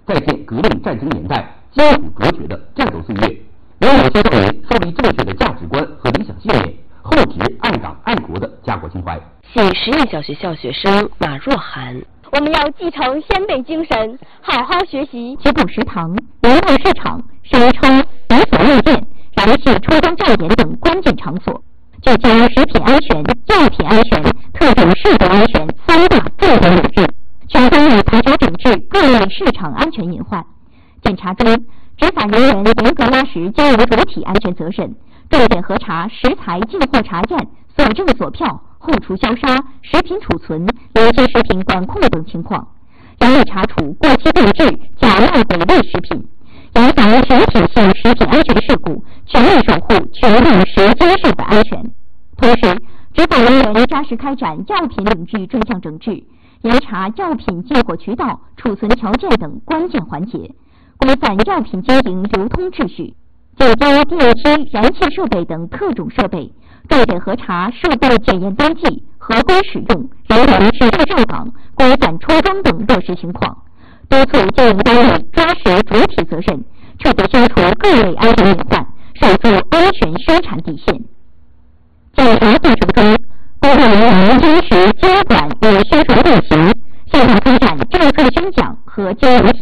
再现革命战争年代艰苦卓绝的战斗岁月，为某些少年树立正确的价值观和理想信念，厚植爱党爱国的家国情怀。 系实验小学校学生马若涵。 我们要继承先辈精神，好好学习。 街头食堂、联络市场、商超、连锁药店、燃气初中站点等关键场所，聚焦食品安全、药品安全、特种食品安全三大重点领域，全方位排查整治各类市场安全隐患。检查中，执法人员严格拉实交由主体安全责任，重点核查食材进货查验、所证所票、后厨消杀、食品储存、有机食品管控等情况，严厉查处过期变质、假冒伪劣食品，严防全体性食品安全事故，全面守护全民食间社会安全。同时，执法人员扎实开展药品领域专项整治，严查药品进货渠道、储存条件等关键环节，规范药品经营流通秩序，检查电梯、燃气设备等各种设备，重点核查设备检验登记、合规使用、人员持续上岗、规范出装等落实情况，督促经营单位抓实主体责任，彻底消除各类安全隐患，守住安全生产底线。检查过程中，工作人员坚持监管与宣传并行，现场开展政策宣讲和经营